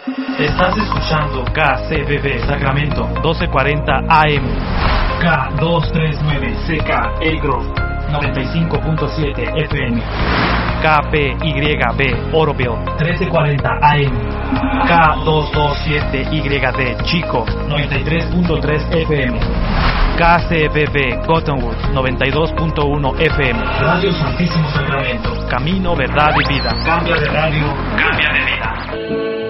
Estás escuchando KCBB Sacramento 1240 AM, K239 CK Grove 95.7 FM, KPYB Oroville 1340 AM, K227YD Chico 93.3 FM, KCBB Cottonwood 92.1 FM, Radio Santísimo Sacramento, Camino, Verdad y Vida. Cambia de radio, cambia de vida.